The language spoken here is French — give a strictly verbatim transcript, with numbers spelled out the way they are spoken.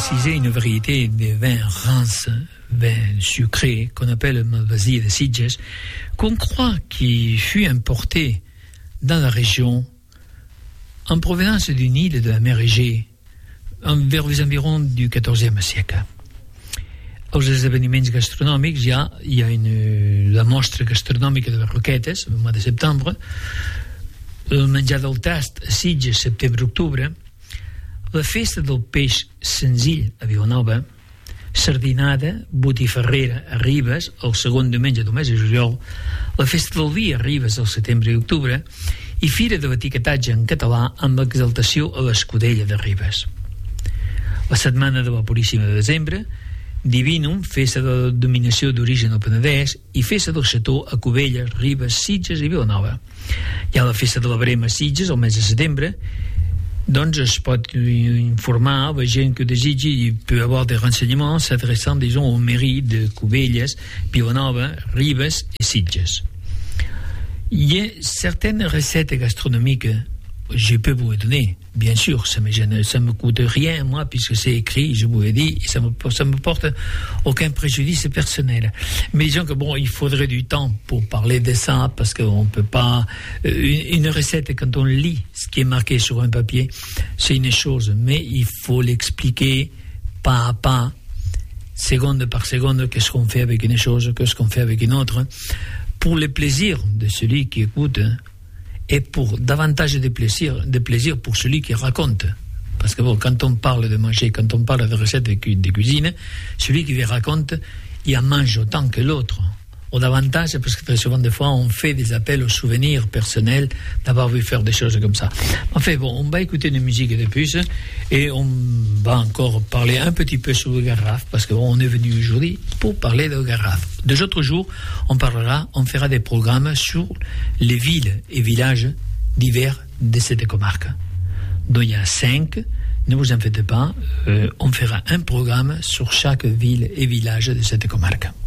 préciser une variété de vin rance, vin sucré, qu'on appelle Malvasie de Sitges, qu'on croit qu'il fut importé dans la région en provenance d'une île de la mer Égée, vers les environs du quatorzième siècle. Als esdeveniments gastronòmics hi ha, hi ha une, la mostra gastronòmica de les Roquetes, el mois de setembre, el menjar del tast a Sitges, setembre-octubre, la festa del peix senzill a Vilanova, sardinada, botifarrera a Ribes, el segon diumenge del mes de juliol, la festa del vi a Ribes al setembre i octubre, i fira de l'etiquetatge en català amb l'exaltació a l'Escudella de Ribes. La setmana de la Puríssima de desembre, Divinum, festa de la dominació d'origen al Penedès, i festa del Xató a Cubelles, Ribes, Sitges i Vilanova. Hi ha la festa de la Brema a Sitges al mes de setembre. Donc, je peux informer la gent que desitge, il peut avoir des renseignements s'adressant, disons, aux mairies de Cubelles, Vilanova, Ribes et Sitges. Il y a certaines recettes gastronomiques, je peux vous les donner, bien sûr, ça me gêne, ça me coûte rien, moi, puisque c'est écrit, je vous l'ai dit, et ça me, ça me porte aucun préjudice personnel. Mais disons que bon, il faudrait du temps pour parler de ça, parce qu'on peut pas, une, une recette, quand on lit ce qui est marqué sur un papier, c'est une chose, mais il faut l'expliquer pas à pas, seconde par seconde, qu'est-ce qu'on fait avec une chose, qu'est-ce qu'on fait avec une autre, pour le plaisir de celui qui écoute, et pour davantage de plaisir, de plaisir pour celui qui raconte. Parce que bon, quand on parle de manger, quand on parle de recettes de, cu- de cuisine, celui qui raconte, il en mange autant que l'autre. Au davantage, parce que très souvent, des fois, on fait des appels aux souvenirs personnels d'avoir vu faire des choses comme ça. Enfin bon, on va écouter une musique de plus et on va encore parler un petit peu sur le Garraf, parce que bon, on est venu aujourd'hui pour parler de Garraf. Deux autres jours, on parlera, on fera des programmes sur les villes et villages divers de cette comarque. Donc il y a cinq, ne vous en faites pas, euh, on fera un programme sur chaque ville et village de cette comarque.